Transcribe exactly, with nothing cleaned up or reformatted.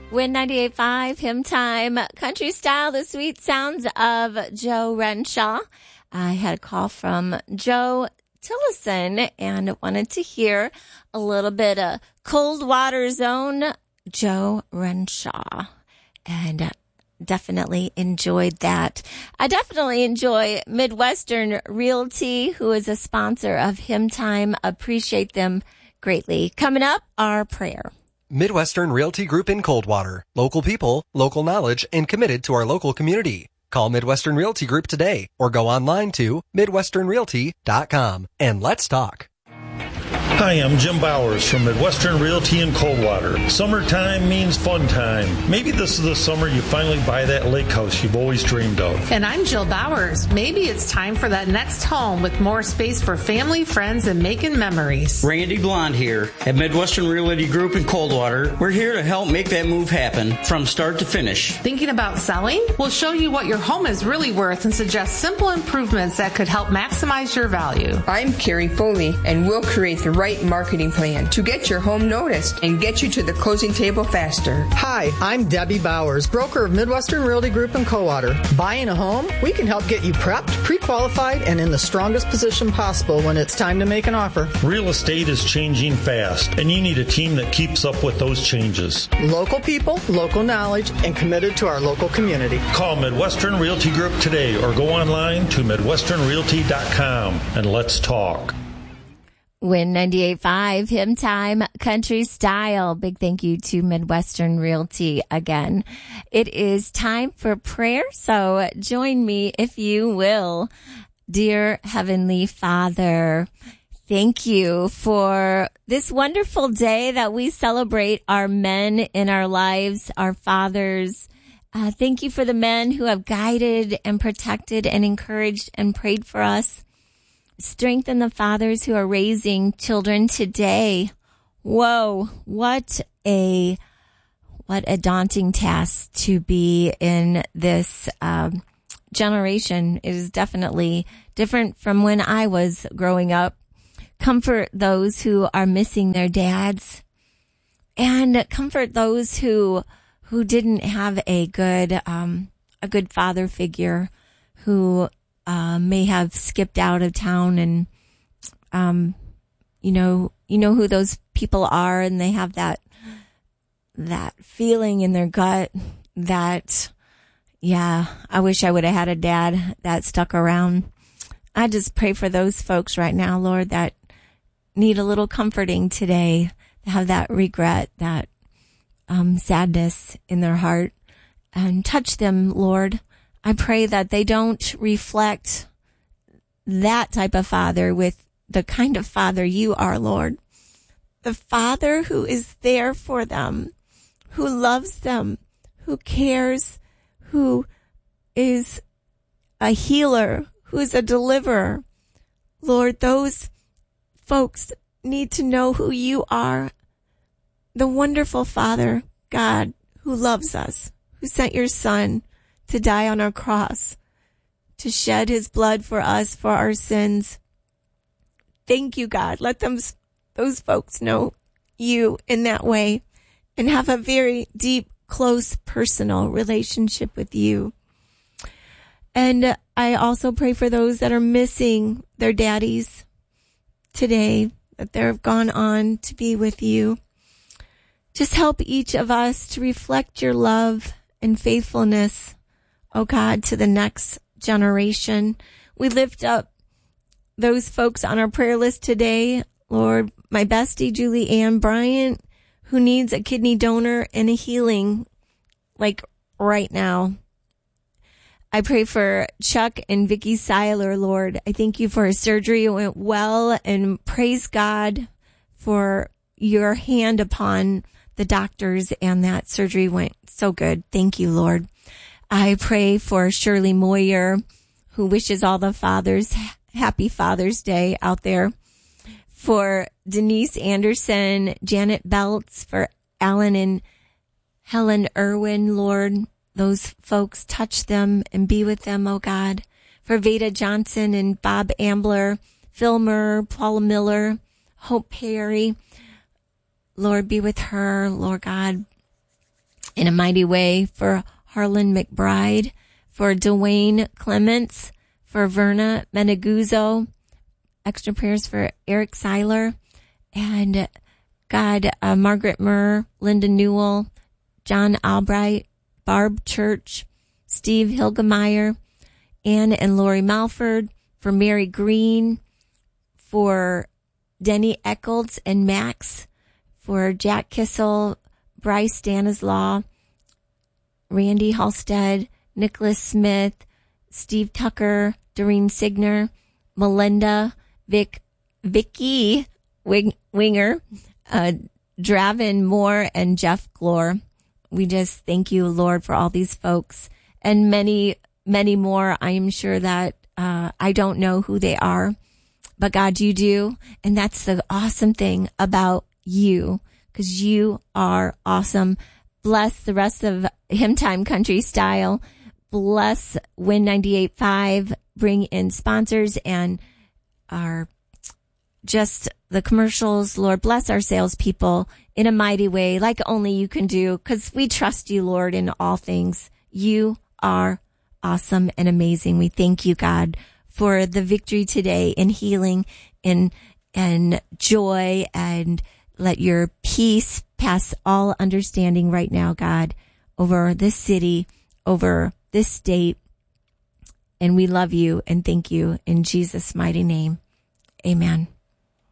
Win ninety-eight point five, Hymn Time, Country Style, the sweet sounds of Joe Renshaw. I had a call from Joe Tillison and wanted to hear a little bit of Cold Water Zone, Joe Renshaw. And uh, definitely enjoyed that. I definitely enjoy Midwestern Realty, who is a sponsor of Hymn Time. Appreciate them greatly. Coming up, our prayer. Midwestern Realty Group in Coldwater. Local people, local knowledge, and committed to our local community. Call Midwestern Realty Group today or go online to midwestern realty dot com and let's talk. Hi, I'm Jim Bowers from Midwestern Realty in Coldwater. Summertime means fun time. Maybe this is the summer you finally buy that lake house you've always dreamed of. And I'm Jill Bowers. Maybe it's time for that next home with more space for family, friends, and making memories. Randy Blonde here at Midwestern Realty Group in Coldwater. We're here to help make that move happen from start to finish. Thinking about selling? We'll show you what your home is really worth and suggest simple improvements that could help maximize your value. I'm Carrie Foley, and we'll create the right marketing plan to get your home noticed and get you to the closing table faster. Hi, I'm Debbie Bowers, broker of Midwestern Realty Group in Coldwater. Buying a home? We can help get you prepped, pre-qualified, and in the strongest position possible when it's time to make an offer. Real estate is changing fast, and you need a team that keeps up with those changes. Local people, local knowledge, and committed to our local community. Call Midwestern Realty Group today or go online to midwestern realty dot com and let's talk. Win ninety-eight point five, Hymn Time, Country Style. Big thank you to Midwestern Realty again. It is time for prayer, so join me if you will. Dear Heavenly Father, thank you for this wonderful day that we celebrate our men in our lives, our fathers. Uh, thank you for the men who have guided and protected and encouraged and prayed for us. Strengthen the fathers who are raising children today. Whoa, what a, what a daunting task to be in this um, generation. It is definitely different from when I was growing up. Comfort those who are missing their dads and comfort those who, who didn't have a good, um, a good father figure who Uh, may have skipped out of town and, um, you know, you know who those people are and they have that, that feeling in their gut that, yeah, I wish I would have had a dad that stuck around. I just pray for those folks right now, Lord, that need a little comforting today, to have that regret, that, um, sadness in their heart, and touch them, Lord. I pray that they don't reflect that type of father with the kind of father you are, Lord. The father who is there for them, who loves them, who cares, who is a healer, who is a deliverer. Lord, those folks need to know who you are, the wonderful Father, God, who loves us, who sent your Son to die on our cross, to shed his blood for us, for our sins. Thank you, God. Let them, those folks know you in that way and have a very deep, close, personal relationship with you. And I also pray for those that are missing their daddies today, that they've gone on to be with you. Just help each of us to reflect your love and faithfulness, oh God, to the next generation. We lift up those folks on our prayer list today. Lord, my bestie, Julie Ann Bryant, who needs a kidney donor and a healing, like right now. I pray for Chuck and Vicky Seiler, Lord. I thank you for his surgery. It went well, and praise God for your hand upon the doctors, and that surgery went so good. Thank you, Lord. I pray for Shirley Moyer, who wishes all the fathers happy Father's Day out there. For Denise Anderson, Janet Belts, for Alan and Helen Irwin, Lord, those folks, touch them and be with them, oh God. For Veda Johnson and Bob Ambler, Filmer, Paula Miller, Hope Perry, Lord, be with her, Lord God. in a mighty way for Harlan McBride, for Dwayne Clements, for Verna Meneguzzo, extra prayers for Eric Seiler, and God, uh, Margaret Murr, Linda Newell, John Albright, Barb Church, Steve Hilgemeyer, Ann and Lori Malford, for Mary Green, for Denny Eccles and Max, for Jack Kissel, Bryce Stanislaw, Randy Halstead, Nicholas Smith, Steve Tucker, Doreen Signer, Melinda, Vic, Vicky Wing, Winger, uh, Dravin Moore, and Jeff Glore. We just thank you, Lord, for all these folks and many, many more. I am sure that uh, I don't know who they are, but God, you do. And that's the awesome thing about you, because you are awesome. Bless the rest of Hymn Time Country Style. Bless Win ninety-eight point five. Bring in sponsors and our just the commercials. Lord, bless our salespeople in a mighty way, like only you can do, because we trust you, Lord, in all things. You are awesome and amazing. We thank you, God, for the victory today in healing and, and joy, and let your peace pass all understanding right now, God, over this city, over this state. And we love you and thank you in Jesus' mighty name. Amen.